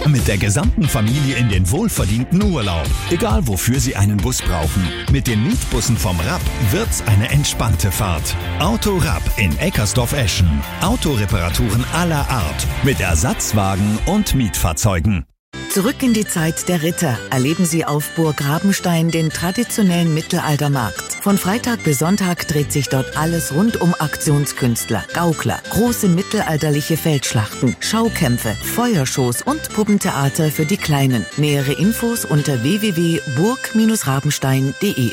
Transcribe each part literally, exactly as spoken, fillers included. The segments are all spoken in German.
Mit der gesamten Familie in den wohlverdienten Urlaub. Egal wofür Sie einen Bus brauchen. Mit den Mietbussen vom Rapp wird's eine entspannte Fahrt. Auto Rapp in Eckersdorf-Eschen. Autoreparaturen aller Art. Mit Ersatzwagen und Mietfahrzeugen. Zurück in die Zeit der Ritter erleben Sie auf Burg Rabenstein den traditionellen Mittelaltermarkt. Von Freitag bis Sonntag dreht sich dort alles rund um Aktionskünstler, Gaukler, große mittelalterliche Feldschlachten, Schaukämpfe, Feuershows und Puppentheater für die Kleinen. Nähere Infos unter w w w punkt burg Bindestrich rabenstein punkt de.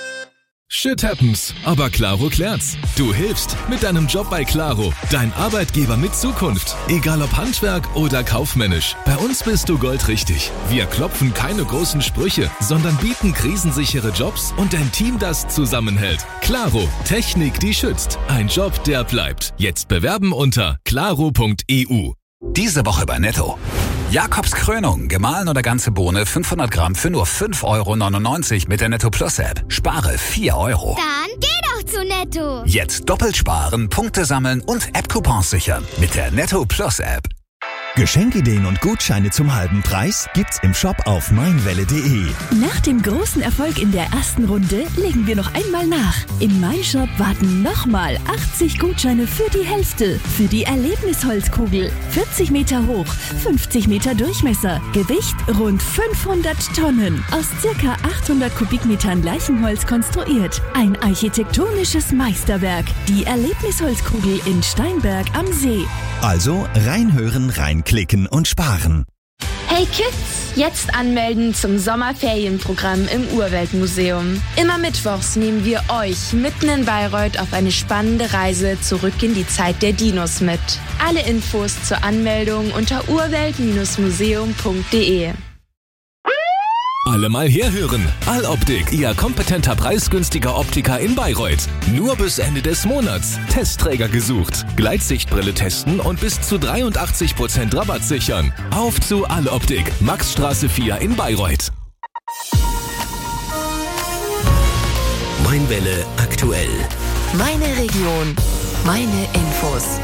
Shit happens, aber Claro klärt's. Du hilfst mit deinem Job bei Claro, dein Arbeitgeber mit Zukunft. Egal ob Handwerk oder kaufmännisch, bei uns bist du goldrichtig. Wir klopfen keine großen Sprüche, sondern bieten krisensichere Jobs und ein Team, das zusammenhält. Claro, Technik, die schützt. Ein Job, der bleibt. Jetzt bewerben unter claro punkt e u. Diese Woche bei Netto. Jakobs Krönung, gemahlen oder ganze Bohne, fünfhundert Gramm für nur fünf Euro neunundneunzig mit der Netto Plus App. Spare vier Euro. Dann geh doch zu Netto. Jetzt doppelt sparen, Punkte sammeln und App-Coupons sichern mit der Netto Plus App. Geschenkideen und Gutscheine zum halben Preis gibt's im Shop auf meinwelle punkt de. Nach dem großen Erfolg in der ersten Runde legen wir noch einmal nach. Im Mein-Shop warten nochmal achtzig Gutscheine für die Hälfte. Für die Erlebnisholzkugel. vierzig Meter hoch, fünfzig Meter Durchmesser. Gewicht rund fünfhundert Tonnen. Aus circa achthundert Kubikmetern Leichenholz konstruiert. Ein architektonisches Meisterwerk. Die Erlebnisholzkugel in Steinberg am See. Also reinhören, reinklicken und sparen. Hey Kids, jetzt anmelden zum Sommerferienprogramm im Urweltmuseum. Immer mittwochs nehmen wir euch mitten in Bayreuth auf eine spannende Reise zurück in die Zeit der Dinos mit. Alle Infos zur Anmeldung unter urwelt museum punkt de. Alle mal herhören. Alloptik, Ihr kompetenter, preisgünstiger Optiker in Bayreuth. Nur bis Ende des Monats. Testträger gesucht. Gleitsichtbrille testen und bis zu dreiundachtzig Prozent Rabatt sichern. Auf zu Alloptik, Maxstraße vier in Bayreuth. Mainwelle aktuell. Meine Region, meine Infos.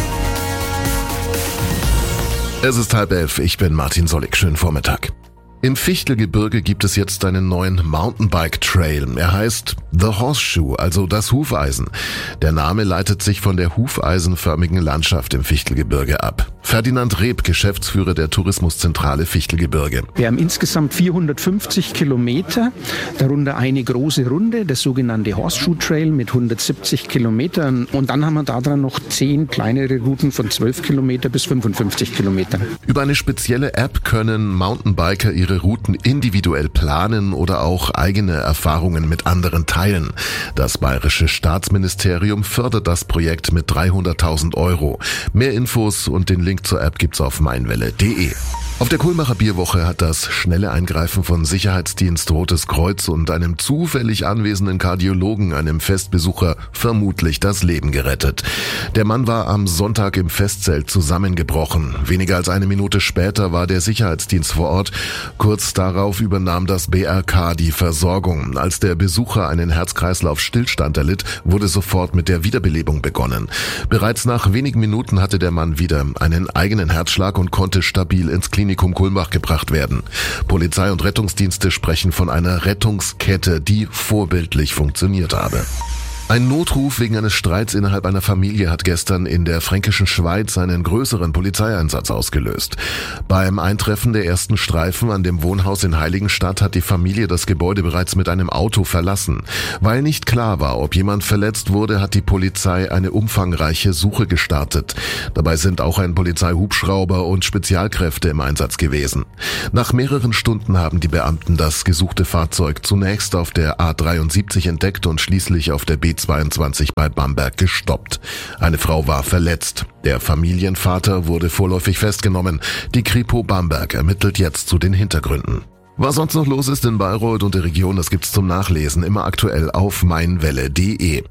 Es ist halb elf, ich bin Martin Sollig. Schönen Vormittag. Im Fichtelgebirge gibt es jetzt einen neuen Mountainbike-Trail. Er heißt The Horseshoe, also das Hufeisen. Der Name leitet sich von der hufeisenförmigen Landschaft im Fichtelgebirge ab. Ferdinand Reb, Geschäftsführer der Tourismuszentrale Fichtelgebirge. Wir haben insgesamt vierhundertfünfzig Kilometer, darunter eine große Runde, das sogenannte Horseshoe Trail mit hundertsiebzig Kilometern. Und dann haben wir daran noch zehn kleinere Routen von zwölf Kilometer bis fünfundfünfzig Kilometern. Über eine spezielle App können Mountainbiker ihre Routen individuell planen oder auch eigene Erfahrungen mit anderen teilen. Das Bayerische Staatsministerium fördert das Projekt mit dreihunderttausend Euro. Mehr Infos und den Link zur App gibt's auf meinwelle punkt de. Auf der Kulmacher Bierwoche hat das schnelle Eingreifen von Sicherheitsdienst Rotes Kreuz und einem zufällig anwesenden Kardiologen einem Festbesucher vermutlich das Leben gerettet. Der Mann war am Sonntag im Festzelt zusammengebrochen. Weniger als eine Minute später war der Sicherheitsdienst vor Ort. Kurz darauf übernahm das B R K die Versorgung. Als der Besucher einen Herz-Kreislauf-Stillstand erlitt, wurde sofort mit der Wiederbelebung begonnen. Bereits nach wenigen Minuten hatte der Mann wieder einen eigenen Herzschlag und konnte stabil ins Klinikum Kulmbach gebracht werden. Polizei und Rettungsdienste sprechen von einer Rettungskette, die vorbildlich funktioniert habe. Ein Notruf wegen eines Streits innerhalb einer Familie hat gestern in der fränkischen Schweiz einen größeren Polizeieinsatz ausgelöst. Beim Eintreffen der ersten Streifen an dem Wohnhaus in Heiligenstadt hat die Familie das Gebäude bereits mit einem Auto verlassen. Weil nicht klar war, ob jemand verletzt wurde, hat die Polizei eine umfangreiche Suche gestartet. Dabei sind auch ein Polizeihubschrauber und Spezialkräfte im Einsatz gewesen. Nach mehreren Stunden haben die Beamten das gesuchte Fahrzeug zunächst auf der A dreiundsiebzig entdeckt und schließlich auf der B zweiundzwanzig bei Bamberg gestoppt. Eine Frau war verletzt. Der Familienvater wurde vorläufig festgenommen. Die Kripo Bamberg ermittelt jetzt zu den Hintergründen. Was sonst noch los ist in Bayreuth und der Region, das gibt's zum Nachlesen, immer aktuell auf meinwelle punkt de.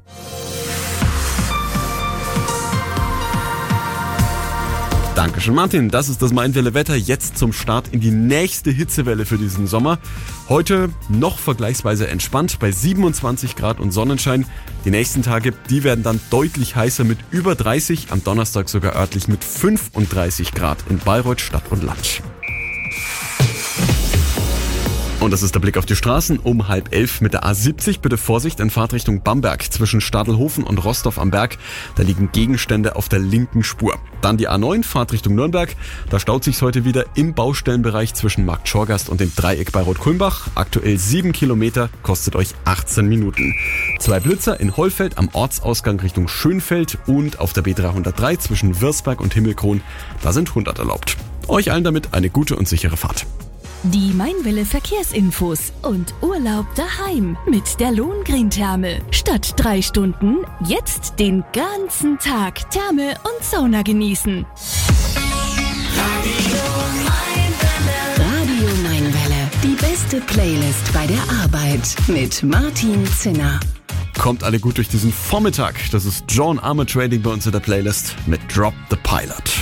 Dankeschön, Martin. Das ist das Mainwelle-Wetter. Jetzt zum Start in die nächste Hitzewelle für diesen Sommer. Heute noch vergleichsweise entspannt bei siebenundzwanzig Grad und Sonnenschein. Die nächsten Tage, die werden dann deutlich heißer mit über dreißig, am Donnerstag sogar örtlich mit fünfunddreißig Grad in Bayreuth Stadt und Land. Und das ist der Blick auf die Straßen um halb elf mit der A siebzig. Bitte Vorsicht in Fahrtrichtung Bamberg zwischen Stadelhofen und Rostorf am Berg. Da liegen Gegenstände auf der linken Spur. Dann die A neun, Fahrtrichtung Nürnberg. Da staut sich's heute wieder im Baustellenbereich zwischen Markt Schorgast und dem Dreieck bei Rot-Kulmbach. Aktuell sieben Kilometer, kostet euch achtzehn Minuten. Zwei Blitzer in Hollfeld am Ortsausgang Richtung Schönfeld und auf der B dreihundertdrei zwischen Wirsberg und Himmelkron. Da sind hundert erlaubt. Euch allen damit eine gute und sichere Fahrt. Die Mainwelle Verkehrsinfos und Urlaub daheim mit der Lohngrin-Therme. Statt drei Stunden jetzt den ganzen Tag Therme und Sauna genießen. Radio Mainwelle. Die beste Playlist bei der Arbeit mit Martin Zinner. Kommt alle gut durch diesen Vormittag. Das ist John Armour Trading bei uns in der Playlist mit Drop the Pilot.